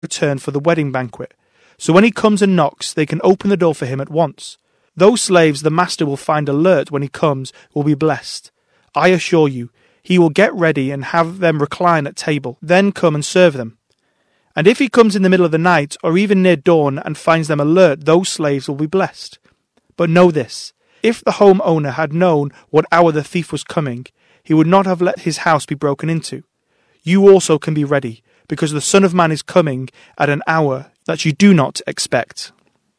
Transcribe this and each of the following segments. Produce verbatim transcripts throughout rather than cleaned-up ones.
return for the wedding banquet. So when he comes and knocks, they can open the door for him at once. Those slaves the master will find alert when he comes will be blessed. I assure you, he will get ready and have them recline at table, then come and serve them. And if he comes in the middle of the night, or even near dawn, and finds them alert, those slaves will be blessed. But know this, if the home owner had known what hour the thief was coming, he would not have let his house be broken into. You also can be ready, because the Son of Man is coming at an hour that you do not expect.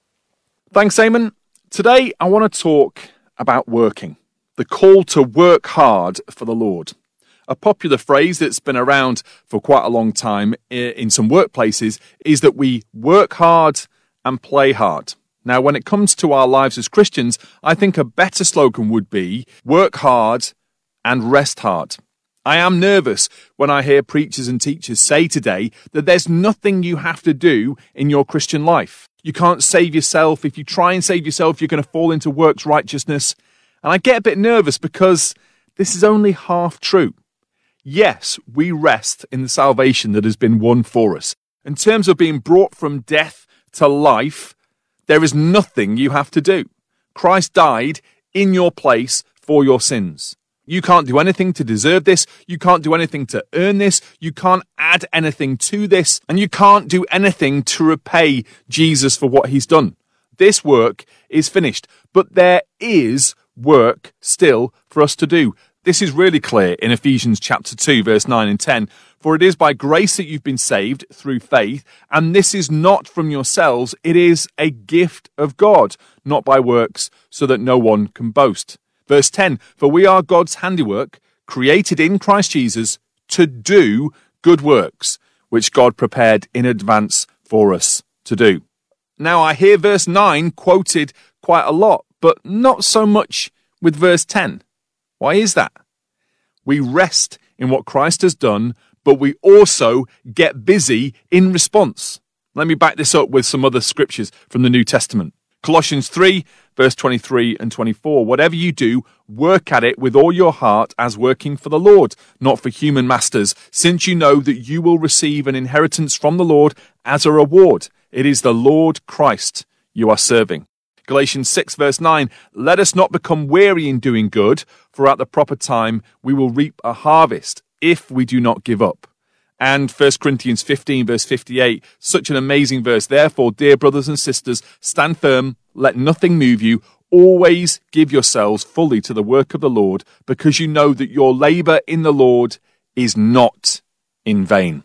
Thanks, Eamon. Today I want to talk about working, the call to work hard for the Lord. A popular phrase that's been around for quite a long time in some workplaces is that we work hard and play hard. Now, when it comes to our lives as Christians, I think a better slogan would be work hard and rest hard. I am nervous when I hear preachers and teachers say today that there's nothing you have to do in your Christian life. You can't save yourself. If you try and save yourself, you're going to fall into works righteousness. And I get a bit nervous because this is only half true. Yes, we rest in the salvation that has been won for us. In terms of being brought from death to life, there is nothing you have to do. Christ died in your place for your sins. You can't do anything to deserve this. You can't do anything to earn this. You can't add anything to this. And you can't do anything to repay Jesus for what he's done. This work is finished. But there is work still for us to do. This is really clear in Ephesians chapter two, verse nine and ten. For it is by grace that you've been saved through faith, and this is not from yourselves, it is a gift of God, not by works, so that no one can boast. Verse ten, for we are God's handiwork, created in Christ Jesus to do good works, which God prepared in advance for us to do. Now I hear verse nine quoted quite a lot, but not so much with verse ten. Why is that? We rest in what Christ has done, but we also get busy in response. Let me back this up with some other scriptures from the New Testament. Colossians three, verse twenty-three and twenty-four. Whatever you do, work at it with all your heart as working for the Lord, not for human masters, since you know that you will receive an inheritance from the Lord as a reward. It is the Lord Christ you are serving. Galatians six, verse nine, let us not become weary in doing good, for at the proper time we will reap a harvest, if we do not give up. And First Corinthians fifteen, verse fifty-eight, such an amazing verse. Therefore, dear brothers and sisters, stand firm, let nothing move you, always give yourselves fully to the work of the Lord, because you know that your labour in the Lord is not in vain.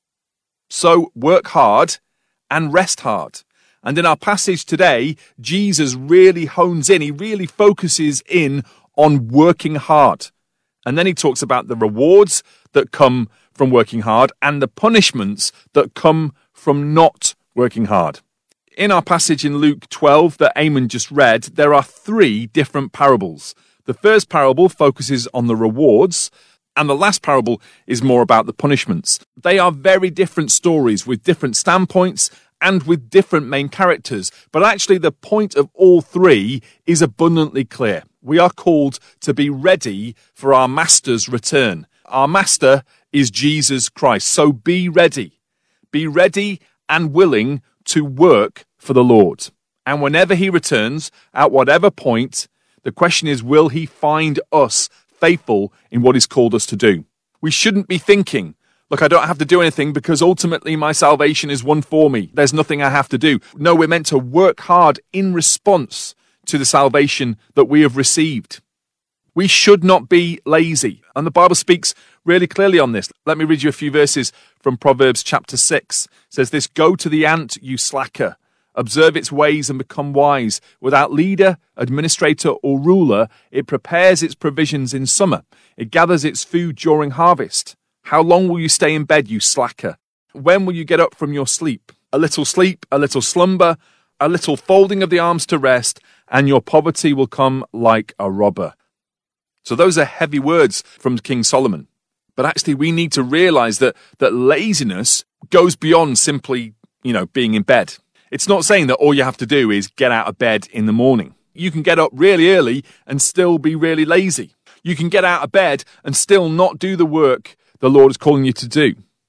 So work hard and rest hard. And in our passage today, Jesus really hones in, he really focuses in on working hard. And then he talks about the rewards that come from working hard and the punishments that come from not working hard. In our passage in Luke twelve that Eamon just read, there are three different parables. The first parable focuses on the rewards, and the last parable is more about the punishments. They are very different stories with different standpoints and with different main characters. But actually the point of all three is abundantly clear. We are called to be ready for our Master's return. Our Master is Jesus Christ. So be ready. Be ready and willing to work for the Lord. And whenever he returns, at whatever point, the question is, will he find us faithful in what he's called us to do? We shouldn't be thinking, look, I don't have to do anything because ultimately my salvation is won for me. There's nothing I have to do. No, we're meant to work hard in response to the salvation that we have received. We should not be lazy. And the Bible speaks really clearly on this. Let me read you a few verses from Proverbs chapter six. It says this, go to the ant, you slacker. Observe its ways and become wise. Without leader, administrator, or ruler, it prepares its provisions in summer. It gathers its food during harvest. How long will you stay in bed, you slacker? When will you get up from your sleep? A little sleep, a little slumber, a little folding of the arms to rest, and your poverty will come like a robber. So those are heavy words from King Solomon. But actually we need to realize that, that laziness goes beyond simply, you know, being in bed. It's not saying that all you have to do is get out of bed in the morning. You can get up really early and still be really lazy. You can get out of bed and still not do the work the Lord is calling you to do.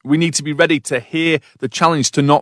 We need to be ready to hear the challenge to not